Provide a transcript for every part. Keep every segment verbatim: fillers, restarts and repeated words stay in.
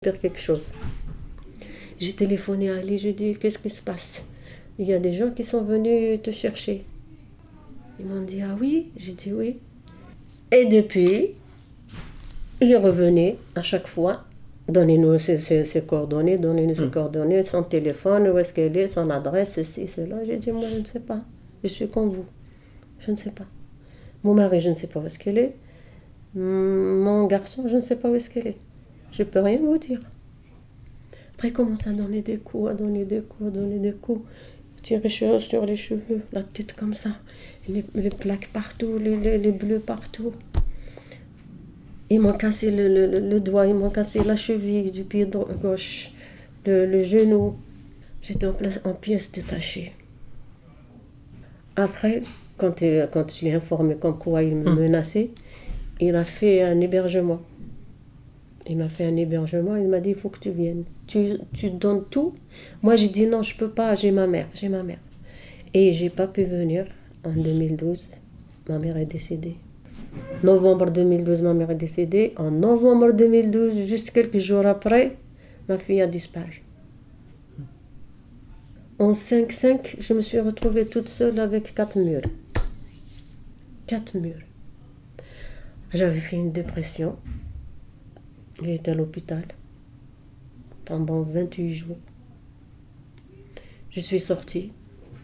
faire quelque chose. J'ai téléphoné à Ali, j'ai dit qu'est-ce qui se passe? Il y a des gens qui sont venus te chercher. Ils m'ont dit ah oui, j'ai dit oui. Et depuis, il revenait à chaque fois, donnez-nous ses, ses, ses coordonnées, donnez-nous ses mmh. coordonnées, son téléphone, où est-ce qu'elle est, son adresse, ceci, cela. J'ai dit moi je ne sais pas, je suis comme vous, je ne sais pas. Mon mari, je ne sais pas où est-ce qu'elle est. Mon garçon, je ne sais pas où est-ce qu'elle est. Je ne peux rien vous dire. Après, il commence à donner des coups, à donner des coups, à donner des coups. Tirer sur les cheveux, la tête comme ça. Les, les plaques partout, les, les, les bleus partout. Ils m'ont cassé le, le, le doigt, ils m'ont cassé la cheville du pied gauche, le, le genou. J'étais en, place, en pièces détachées. Après, quand, il, quand je l'ai informé comme quoi il me hum. menaçait, il a fait un hébergement. Il m'a fait un hébergement, il m'a dit, il faut que tu viennes. Tu, tu donnes tout. Moi, j'ai dit, non, je ne peux pas, j'ai ma mère, j'ai ma mère. Et je n'ai pas pu venir en deux mille douze. Ma mère est décédée. Novembre deux mille douze, ma mère est décédée. En novembre deux mille douze, juste quelques jours après, ma fille a disparu. En cinq cinq, je me suis retrouvée toute seule avec quatre murs. Quatre murs. J'avais fait une dépression. J'ai été à l'hôpital pendant vingt-huit jours. Je suis sortie.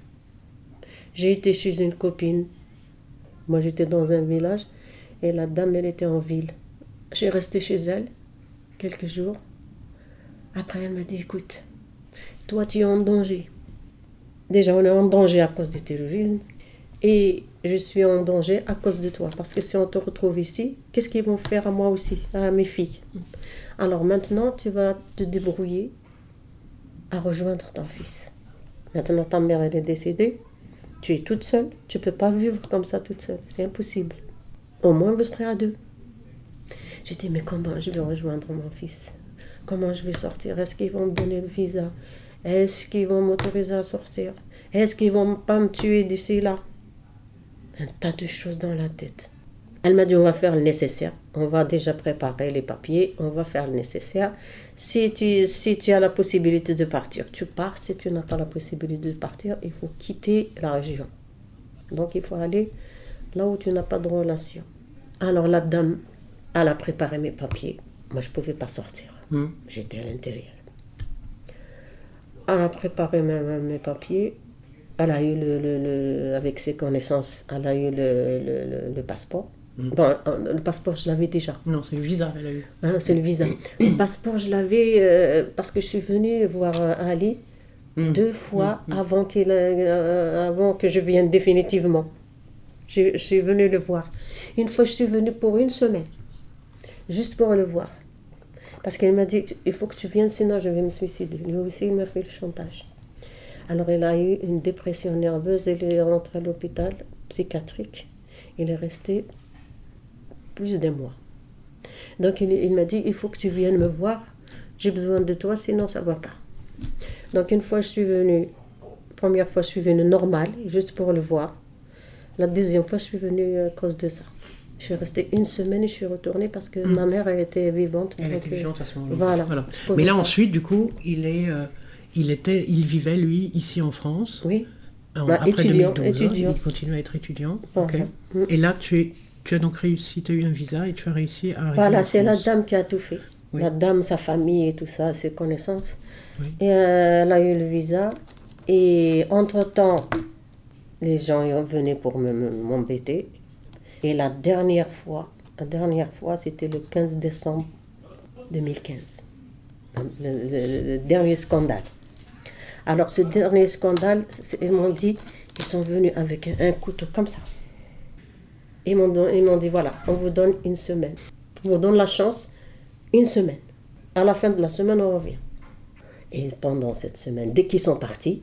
J'ai été chez une copine. Moi, j'étais dans un village et la dame, elle était en ville. J'ai resté chez elle quelques jours. Après, elle m'a dit, écoute, toi, tu es en danger. Déjà, on est en danger à cause du terrorisme. Et je suis en danger à cause de toi. Parce que si on te retrouve ici, qu'est-ce qu'ils vont faire à moi aussi, à mes filles? Alors maintenant, tu vas te débrouiller à rejoindre ton fils. Maintenant, ta mère, elle est décédée. Tu es toute seule. Tu ne peux pas vivre comme ça toute seule. C'est impossible. Au moins, vous serez à deux. J'ai dit, mais comment je vais rejoindre mon fils? Comment je vais sortir? Est-ce qu'ils vont me donner le visa? Est-ce qu'ils vont m'autoriser à sortir? Est-ce qu'ils vont pas me tuer d'ici là? Un tas de choses dans la tête. Elle m'a dit, on va faire le nécessaire. On va déjà préparer les papiers. On va faire le nécessaire. Si tu, si tu as la possibilité de partir, tu pars. Si tu n'as pas la possibilité de partir, il faut quitter la région. Donc, il faut aller là où tu n'as pas de relation. Alors, la dame, elle a préparé mes papiers. Moi, je ne pouvais pas sortir. Mmh. J'étais à l'intérieur. Elle a préparé mes, mes papiers. Elle a eu, le, le, le, avec ses connaissances, elle a eu le, le, le, le passeport. Mmh. Bon, le passeport, je l'avais déjà. Non, c'est le visa, elle a eu. Hein, c'est le visa. Le passeport, je l'avais euh, parce que je suis venue voir Ali mmh. deux fois mmh. avant, qu'il, euh, avant que je vienne définitivement. Je, je suis venue le voir. Une fois, je suis venue pour une semaine, juste pour le voir. Parce qu'elle m'a dit, il faut que tu viennes, sinon je vais me suicider. Lui aussi, il m'a fait le chantage. Alors, il a eu une dépression nerveuse, il est rentré à l'hôpital psychiatrique. Il est resté plus d'un mois. Donc, il, il m'a dit, il faut que tu viennes me voir, j'ai besoin de toi, sinon ça ne va pas. Donc, une fois, je suis venue, première fois, je suis venue normale, juste pour le voir. La deuxième fois, je suis venue à cause de ça. Je suis restée une semaine et je suis retournée parce que mmh. ma mère, elle était vivante. Elle était vivante à ce moment-là. Voilà. voilà. Mais là, pas. ensuite, du coup, il est... Euh... Il, était, il vivait, lui, ici en France. Oui. En, bah, après étudiant, deux mille douze, étudiant. Il continue à être étudiant. Uh-huh. Okay. Mm. Et là, tu, es, tu as donc réussi, tu as eu un visa et tu as réussi à arriver Voilà, en c'est France. la dame qui a tout fait. Oui. La dame, sa famille et tout ça, ses connaissances. Oui. Et euh, elle a eu le visa. Et entre-temps, les gens venaient pour me, me, m'embêter. Et la dernière fois, la dernière fois, c'était le quinze décembre deux mille quinze. Le, le, le dernier scandale. Alors, ce dernier scandale, ils m'ont dit, ils sont venus avec un, un couteau comme ça. Ils m'ont, don, ils m'ont dit, voilà, on vous donne une semaine. On vous donne la chance, une semaine. À la fin de la semaine, on revient. Et pendant cette semaine, dès qu'ils sont partis,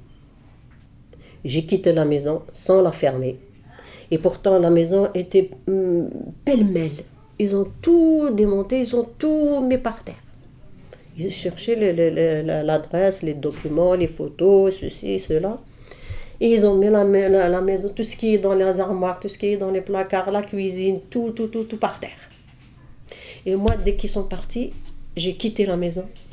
j'ai quitté la maison sans la fermer. Et pourtant, la maison était hum, pêle-mêle. Ils ont tout démonté, ils ont tout mis par terre. Ils cherchaient le, le, le, l'adresse, les documents, les photos, ceci, cela. Et ils ont mis la, la, la maison, tout ce qui est dans les armoires, tout ce qui est dans les placards, la cuisine, tout, tout, tout, tout par terre. Et moi, dès qu'ils sont partis, j'ai quitté la maison.